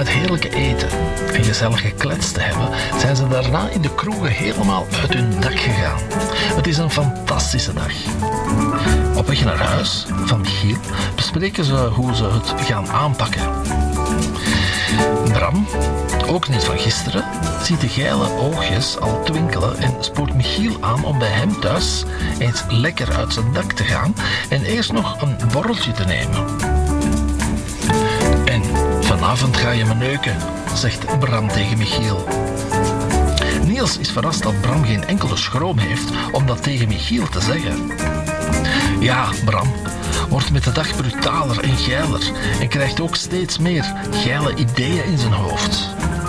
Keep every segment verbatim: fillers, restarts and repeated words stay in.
het heerlijke eten en gezellig gekletst te hebben, zijn ze daarna in de kroegen helemaal uit hun dak gegaan. Het is een fantastische dag. Op weg naar huis van Michiel bespreken ze hoe ze het gaan aanpakken. Bram, ook niet van gisteren, ziet de geile oogjes al twinkelen en spoort Michiel aan om bij hem thuis eens lekker uit zijn dak te gaan en eerst nog een borreltje te nemen. En vanavond ga je me neuken, zegt Bram tegen Michiel. Niels is verrast dat Bram geen enkele schroom heeft om dat tegen Michiel te zeggen. Ja, Bram wordt met de dag brutaler en geiler en krijgt ook steeds meer geile ideeën in zijn hoofd.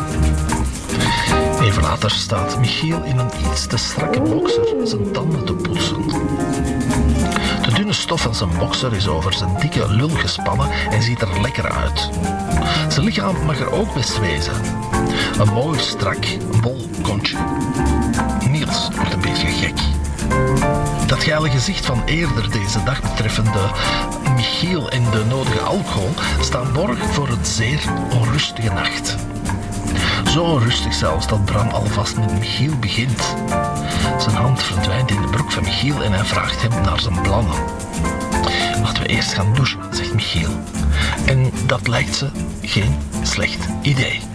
Even later staat Michiel in een iets te strakke bokser zijn tanden te poetsen. De dunne stof van zijn bokser is over zijn dikke lul gespannen en ziet er lekker uit. Zijn lichaam mag er ook best wezen. Een mooi, strak, bol kontje. Niels wordt een beetje gek. Dat geile gezicht van eerder deze dag betreffende Michiel en de nodige alcohol staan borg voor een zeer onrustige nacht. Zo onrustig zelfs dat Bram alvast met Michiel begint. Zijn hand verdwijnt in de broek van Michiel en hij vraagt hem naar zijn plannen. Laten we eerst gaan douchen, zegt Michiel. En dat lijkt ze geen slecht idee.